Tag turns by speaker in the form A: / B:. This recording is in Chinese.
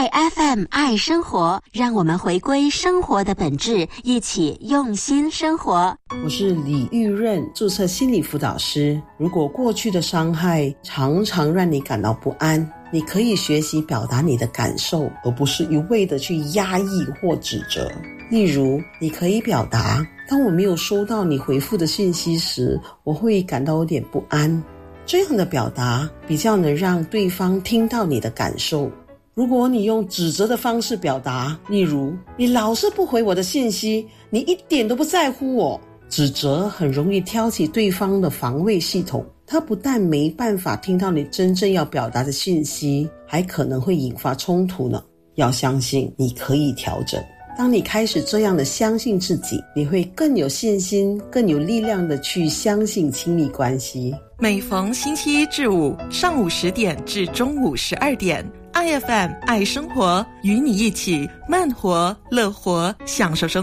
A: 爱 FM 爱生活，让我们回归生活的本质，一起用心生活。
B: 我是李玉润，注册心理辅导师。如果过去的伤害常常让你感到不安，你可以学习表达你的感受，而不是一味的去压抑或指责。例如，你可以表达，当我没有收到你回复的信息时，我会感到有点不安。这样的表达比较能让对方听到你的感受。如果你用指责的方式表达，例如，你老是不回我的信息，你一点都不在乎我。指责很容易挑起对方的防卫系统，他不但没办法听到你真正要表达的信息，还可能会引发冲突呢。要相信你可以调整。当你开始这样的相信自己，你会更有信心，更有力量的去相信亲密关系。
C: 每逢星期一至五上午10点至中午12点，IFM 爱生活，与你一起慢活乐活，享受生活。